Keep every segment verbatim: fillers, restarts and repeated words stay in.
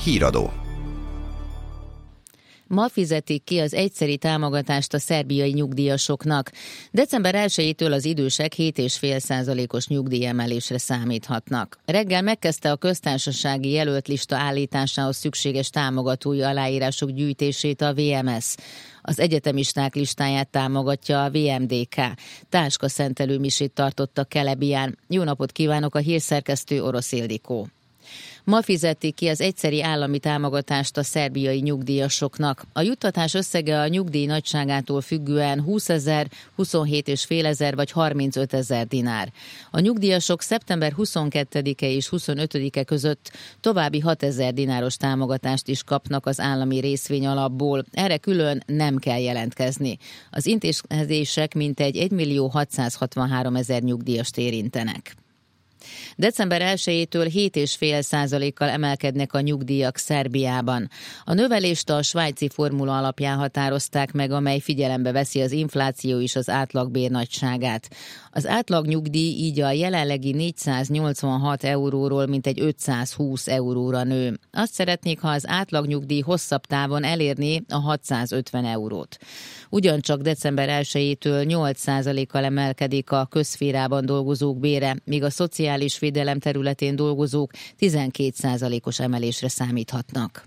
Híradó. Ma fizetik ki az egyszeri támogatást a szerbiai nyugdíjasoknak. december elsejétől az idősek hét egész öt százalékos nyugdíjemelésre számíthatnak. Reggel megkezdte a köztársasági jelöltlista állításához szükséges támogatói aláírások gyűjtését a vé em es. Az egyetemisták listáját támogatja a vé em dé ká. Táska szentelő misét tartottak Kelebián. Jó napot kívánok, a hírszerkesztő Orosz Ildikó. Ma fizetik ki az egyszeri állami támogatást a szerbiai nyugdíjasoknak. A juttatás összege a nyugdíj nagyságától függően húszezer, huszonhét és fél ezer vagy harmincöt ezer dinár. A nyugdíjasok szeptember huszonkettedike és huszonötödike között további hatezer dináros támogatást is kapnak az állami részvény alapból. Erre külön nem kell jelentkezni. Az intézkedések mintegy egymillió hatszázhatvanhárom ezer nyugdíjast érintenek. december elsejétől hét egész öt százalékkal emelkednek a nyugdíjak Szerbiában. A növelést a svájci formula alapján határozták meg, amely figyelembe veszi az infláció és az átlagbér nagyságát. Az átlagnyugdíj így a jelenlegi négyszáznyolcvanhat euróról mintegy ötszázhúsz euróra nő. Azt szeretnék, ha az átlagnyugdíj hosszabb távon elérné a hatszázötven eurót. Ugyancsak december elsejétől nyolc százalékkal emelkedik a közszférában dolgozók bére, míg a szociális védelem területén dolgozók tizenkét százalékos emelésre számíthatnak.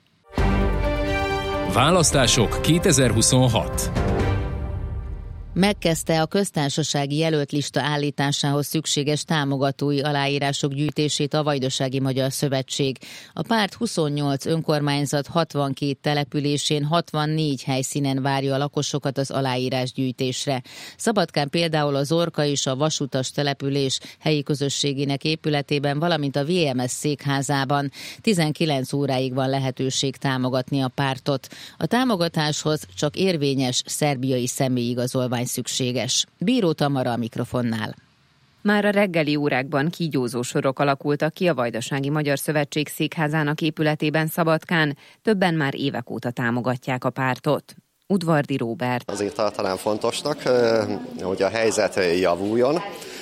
Választások kétezer-huszonhat. Megkezdte a köztársasági jelöltlista állításához szükséges támogatói aláírások gyűjtését a Vajdasági Magyar Szövetség. A párt huszonnyolc önkormányzat hatvankét településén hatvannégy helyszínen várja a lakosokat az aláírásgyűjtésre. Szabadkán például az Orka és a Vasutas település helyi közösségének épületében, valamint a vé em es székházában tizenkilenc óráig van lehetőség támogatni a pártot. A támogatáshoz csak érvényes szerbiai személyigazolvány szükséges. Bíró Tamara a mikrofonnál. Már a reggeli órákban kígyózó sorok alakultak ki a Vajdasági Magyar Szövetség székházának épületében Szabadkán. Többen már évek óta támogatják a pártot. Udvardi Róbert. Azért tartanám fontosnak, hogy a helyzet javuljon,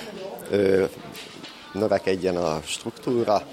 növekedjen a struktúra,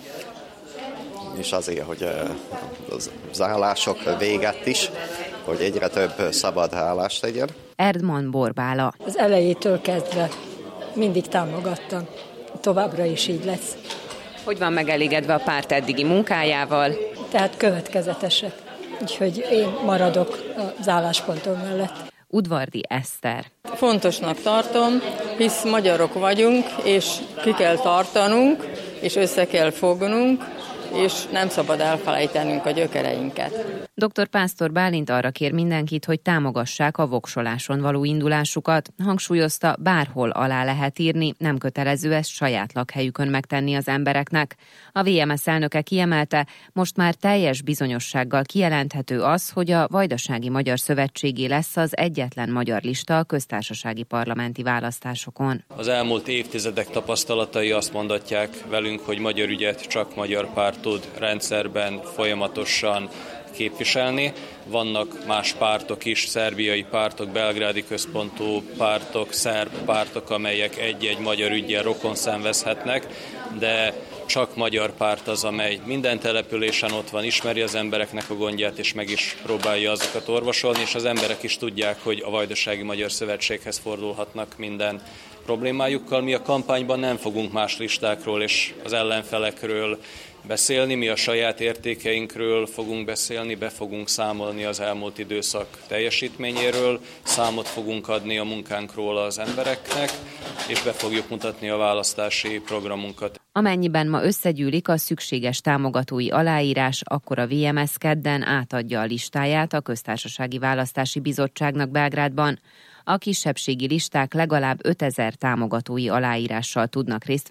és azért, hogy az állások véget is, hogy egyre több szabad állást legyen. Erdman Borbála. Az elejétől kezdve mindig támogattam. Továbbra is így lesz. Hogy van megelégedve a párt eddigi munkájával? Tehát következetesek. Úgyhogy én maradok az álláspontom mellett. Udvardi Eszter. Fontosnak tartom, hisz magyarok vagyunk, és ki kell tartanunk, és össze kell fognunk, és nem szabad elfelejtenünk a gyökereinket. doktor Pásztor Bálint arra kér mindenkit, hogy támogassák a voksoláson való indulásukat. Hangsúlyozta, bárhol alá lehet írni, nem kötelező ezt saját lakhelyükön megtenni az embereknek. A vé em es elnöke kiemelte, most már teljes bizonyossággal kijelenthető az, hogy a Vajdasági Magyar Szövetségé lesz az egyetlen magyar lista a köztársasági parlamenti választásokon. Az elmúlt évtizedek tapasztalatai azt mondatják velünk, hogy magyar ügyet csak magyar párt tud rendszerben folyamatosan képviselni. Vannak más pártok is, szerbiai pártok, belgrádi központú pártok, szerb pártok, amelyek egy-egy magyar üggyel rokon szenvezhetnek, de csak magyar párt az, amely minden településen ott van, ismeri az embereknek a gondját, és meg is próbálja azokat orvosolni, és az emberek is tudják, hogy a Vajdasági Magyar Szövetséghez fordulhatnak minden problémájukkal. Mi a kampányban nem fogunk más listákról és az ellenfelekről beszélni, mi a saját értékeinkről fogunk beszélni, be fogunk számolni az elmúlt időszak teljesítményéről, számot fogunk adni a munkánkról az embereknek, és be fogjuk mutatni a választási programunkat. Amennyiben ma összegyűlik a szükséges támogatói aláírás, akkor a vé em es kedden átadja a listáját a Köztársasági Választási Bizottságnak Belgrádban. A kisebbségi listák legalább ötezer támogatói aláírással tudnak részt